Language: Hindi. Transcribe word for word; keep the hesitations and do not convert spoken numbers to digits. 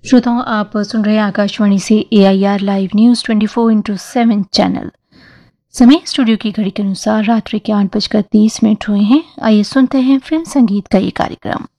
श्रोताओं, आप सुन रहे हैं आकाशवाणी से ए I R live news twenty four into seven channel. समय स्टूडियो की घड़ी के अनुसार रात्रि के आठ बजकर तीस मिनट हुए हैं। आइए सुनते हैं फिल्म संगीत का ये कार्यक्रम।